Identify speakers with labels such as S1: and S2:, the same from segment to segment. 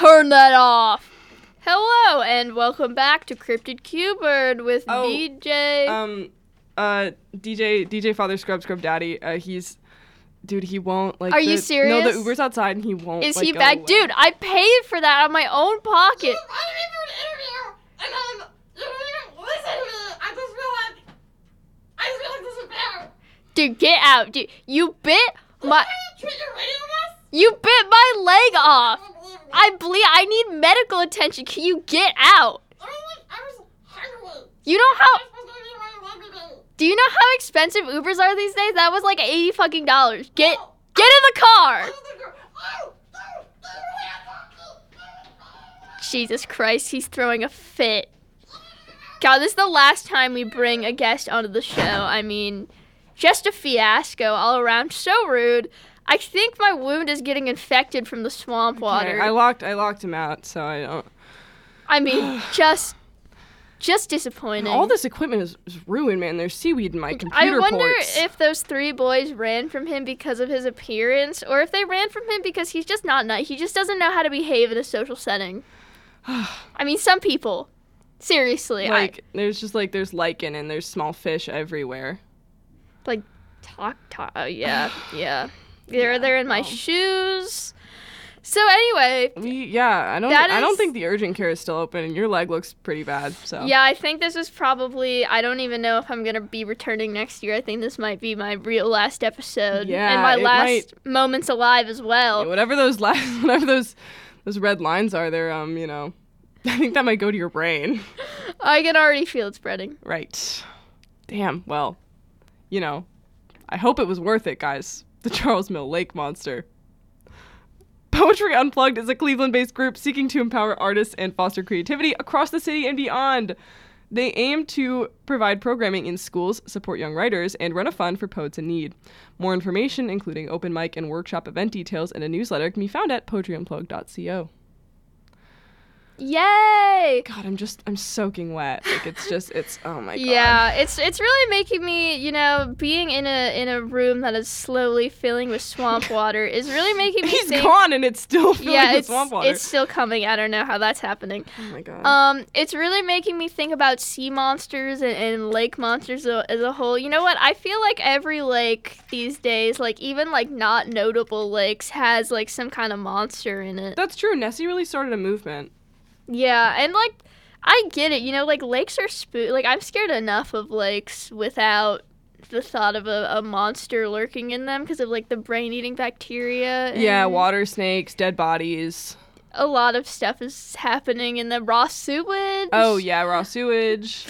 S1: turn that off. Hello, and welcome back to Cryptid Q-Bird with DJ.
S2: DJ Father Scrub Daddy. He won't like.
S1: Are you serious?
S2: No, the Uber's outside and he won't.
S1: Is he back? Away. Dude, I paid for that out of my own pocket.
S3: Dude, I paid for an interview, and then you didn't even listen to me. I just feel like this is fair.
S1: Dude, get out, dude. You bit my.
S3: You
S1: bit my leg off. I need medical attention. Can you get out?
S3: I was hungry.
S1: You know how? Do you know how expensive Ubers are these days? That was like $80 fucking. Get in the car. Jesus Christ, he's throwing a fit. God, this is the last time we bring a guest onto the show. I mean, just a fiasco all around. So rude. I think my wound is getting infected from the swamp water.
S2: I locked him out, so I don't.
S1: I mean, just disappointing.
S2: All this equipment is ruined, man. There's seaweed in my computer ports.
S1: I wonder if those three boys ran from him because of his appearance, or if they ran from him because he's just not nice. He just doesn't know how to behave in a social setting. I mean, some people. Seriously.
S2: There's lichen and there's small fish everywhere.
S1: Like, yeah. They're in my shoes. So anyway,
S2: I don't think the urgent care is still open, and your leg looks pretty bad. So
S1: yeah, I think this is probably. I don't even know if I'm gonna be returning next year. I think this might be my real last episode, and my last moments alive as well.
S2: Yeah, whatever those red lines are, they're I think that might go to your brain.
S1: I can already feel it spreading.
S2: Right. Damn. Well, I hope it was worth it, guys. The Charles Mill Lake Monster. Poetry Unplugged is a Cleveland-based group seeking to empower artists and foster creativity across the city and beyond. They aim to provide programming in schools, support young writers, and run a fund for poets in need. More information, including open mic and workshop event details and a newsletter, can be found at poetryunplugged.co.
S1: Yay!
S2: God, I'm soaking wet. Like it's oh my God.
S1: Yeah, it's really making me, being in a room that is slowly filling with swamp water is really making me
S2: He's
S1: think.
S2: gone and it's still filling with swamp water.
S1: It's still coming. I don't know how that's happening.
S2: Oh my God.
S1: It's really making me think about sea monsters and lake monsters as a whole. You know what? I feel like every lake these days, like even like not notable lakes, has like some kind of monster in it.
S2: That's true. Nessie really started a movement.
S1: Yeah, and, like, I get it, like, lakes are like, I'm scared enough of lakes without the thought of a monster lurking in them because of, like, the brain-eating bacteria.
S2: Yeah, water snakes, dead bodies.
S1: A lot of stuff is happening in the raw sewage.
S2: Oh, yeah, raw sewage.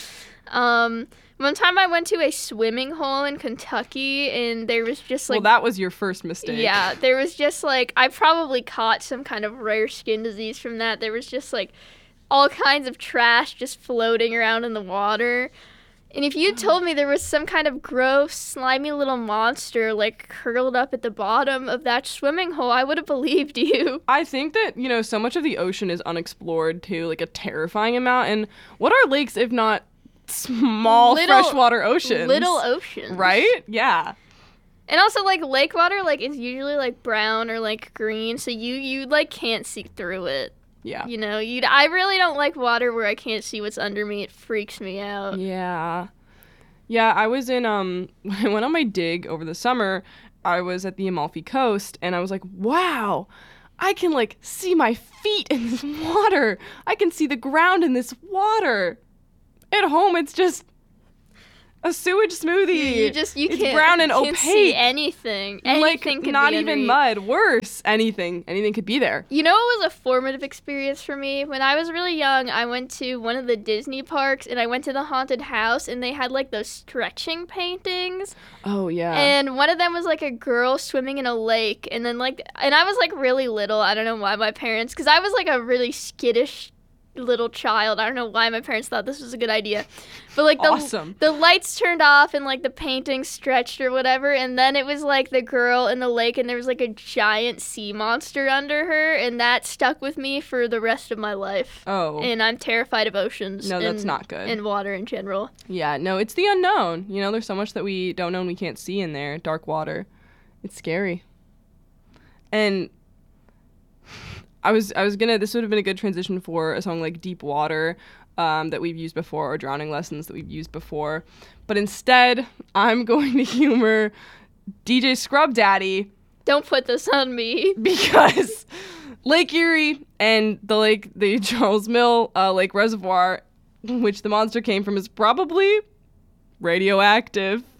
S1: One time I went to a swimming hole in Kentucky, and there was just, like...
S2: Well, that was your first mistake.
S1: Yeah, there was just, like... I probably caught some kind of rare skin disease from that. There was just, like, all kinds of trash just floating around in the water. And if you told me there was some kind of gross, slimy little monster, like, curled up at the bottom of that swimming hole, I would have believed you.
S2: I think that, so much of the ocean is unexplored, too, like, a terrifying amount. And what are lakes if not... small freshwater oceans.
S1: Little oceans.
S2: Right? Yeah.
S1: And also, like, lake water, like, is usually, like, brown or, like, green, so you like, can't see through it.
S2: Yeah.
S1: I really don't like water where I can't see what's under me. It freaks me out.
S2: Yeah. Yeah, I was in, when I went on my dig over the summer, I was at the Amalfi Coast, and I was like, wow, I can, like, see my feet in this water. I can see the ground in this water. At home, it's just a sewage smoothie.
S1: You
S2: it's
S1: can't,
S2: brown and
S1: can't
S2: opaque.
S1: See anything. Anything could
S2: not
S1: be
S2: even
S1: underneath.
S2: mud. Worse, anything could be there.
S1: You know what was a formative experience for me? When I was really young, I went to one of the Disney parks, and I went to the haunted house, and they had, like, those stretching paintings.
S2: Oh, yeah.
S1: And one of them was, like, a girl swimming in a lake, and then, like, and I was, like, really little. I don't know why my parents, because I was, like, a really skittish little child. I don't know why my parents thought this was a good idea. But, like, the lights turned off and, like, the painting stretched or whatever, and then it was, like, the girl in the lake, and there was, like, a giant sea monster under her, and that stuck with me for the rest of my life.
S2: Oh.
S1: And I'm terrified of oceans.
S2: No, that's not good.
S1: And water in general.
S2: Yeah, no, it's the unknown. There's so much that we don't know and we can't see in there. Dark water. It's scary. And This would have been a good transition for a song like Deep Water that we've used before, or Drowning Lessons that we've used before. But instead, I'm going to humor DJ Scrub Daddy.
S1: Don't put this on me.
S2: Because Lake Erie and the Charles Mill Lake Reservoir, which the monster came from, is probably radioactive.